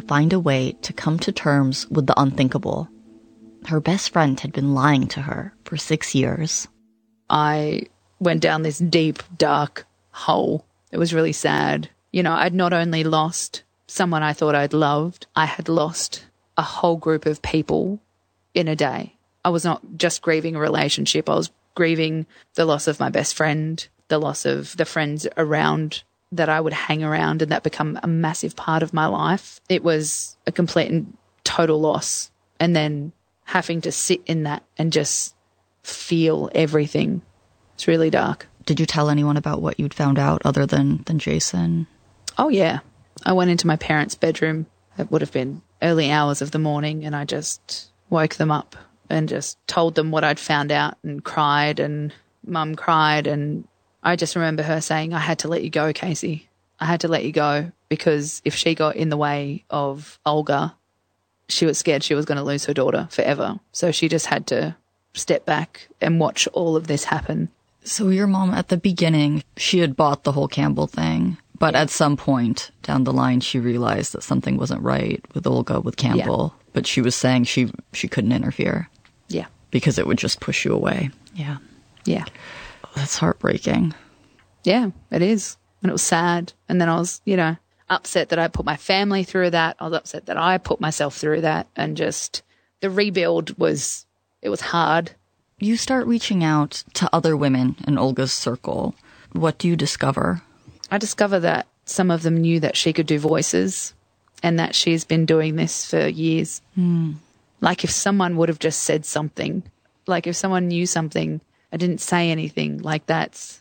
find a way to come to terms with the unthinkable. Her best friend had been lying to her for 6 years. I went down this deep, dark hole. It was really sad. You know, I'd not only lost someone I thought I'd loved, I had lost a whole group of people in a day. I was not just grieving a relationship. I was grieving the loss of my best friend, the loss of the friends around that I would hang around and that become a massive part of my life. It was a complete and total loss. And then having to sit in that and just feel everything. It's really dark. Did you tell anyone about what you'd found out other than Jason? Oh, yeah. I went into my parents' bedroom. It would have been early hours of the morning, and I just woke them up and just told them what I'd found out and cried, and Mum cried, and I just remember her saying, I had to let you go, Casey. I had to let you go because if she got in the way of Olga, she was scared she was going to lose her daughter forever. So she just had to step back and watch all of this happen. So your mom, at the beginning, she had bought the whole Campbell thing, but at some point down the line, she realized that something wasn't right with Olga, with Campbell, but she was saying she couldn't interfere. Yeah. Because it would just push you away. Yeah. Yeah. That's heartbreaking. Yeah, it is. And it was sad. And then I was, upset that I put my family through that. I was upset that I put myself through that. And just the rebuild it was hard. You start reaching out to other women in Olga's circle. What do you discover? I discover that some of them knew that she could do voices and that she's been doing this for years. Like if someone would have just said something, like if someone knew something, I didn't say anything, like that's,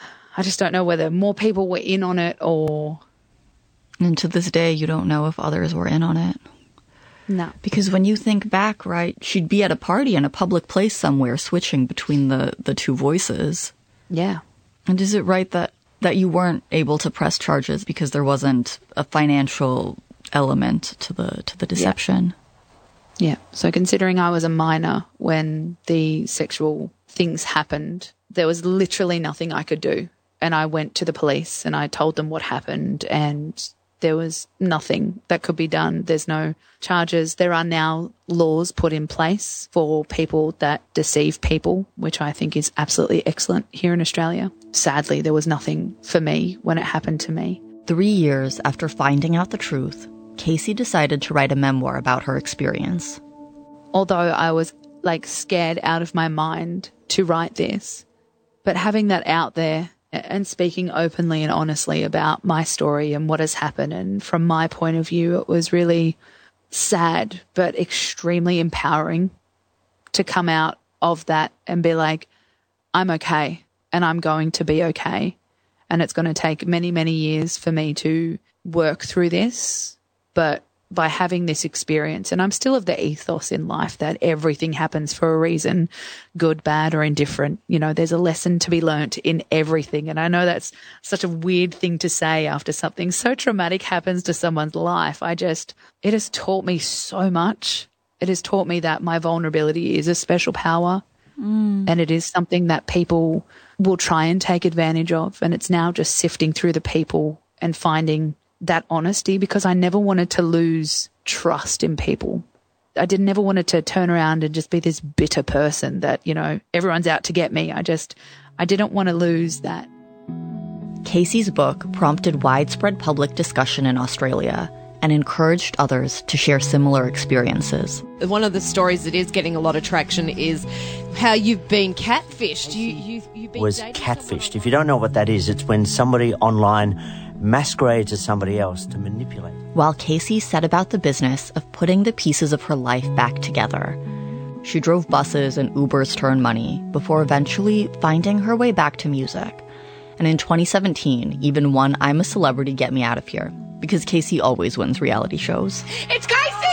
I just don't know whether more people were in on it or... And to this day, you don't know if others were in on it. No. Because when you think back, right, she'd be at a party in a public place somewhere switching between the two voices. Yeah. And is it right that you weren't able to press charges because there wasn't a financial element to the deception? Yeah. So considering I was a minor when the sexual things happened, there was literally nothing I could do. And I went to the police and I told them what happened and there was nothing that could be done. There's no charges. There are now laws put in place for people that deceive people, which I think is absolutely excellent here in Australia. Sadly, there was nothing for me when it happened to me. 3 years after finding out the truth, Casey decided to write a memoir about her experience. Although I was scared out of my mind to write this, but having that out there and speaking openly and honestly about my story and what has happened, and from my point of view, it was really sad but extremely empowering to come out of that and be like, I'm okay and I'm going to be okay. And it's going to take many, many years for me to work through this, but by having this experience, and I'm still of the ethos in life that everything happens for a reason, good, bad, or indifferent. There's a lesson to be learnt in everything. And I know that's such a weird thing to say after something so traumatic happens to someone's life. It has taught me so much. It has taught me that my vulnerability is a special power and it is something that people will try and take advantage of. And it's now just sifting through the people and finding that honesty, because I never wanted to lose trust in people. I never wanted to turn around and just be this bitter person that, everyone's out to get me. I didn't want to lose that. Casey's book prompted widespread public discussion in Australia and encouraged others to share similar experiences. One of the stories that is getting a lot of traction is how you've been catfished. You've been catfished. If you don't know what that is, it's when somebody online masquerades as somebody else to manipulate. While Casey set about the business of putting the pieces of her life back together, she drove buses and Ubers to earn money before eventually finding her way back to music. And in 2017, even won I'm a Celebrity, Get Me Out of Here, because Casey always wins reality shows. It's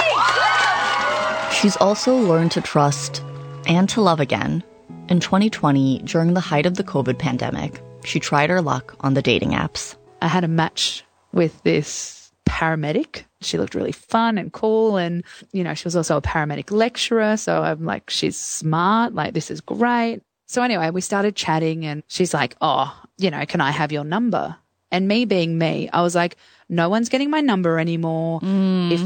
Casey! She's also learned to trust and to love again. In 2020, during the height of the COVID pandemic, she tried her luck on the dating apps. I had a match with this paramedic. She looked really fun and cool, and, she was also a paramedic lecturer, so I'm like, she's smart, this is great. So anyway, we started chatting, and she's like, oh, can I have your number? And me being me, I was like, no one's getting my number anymore. If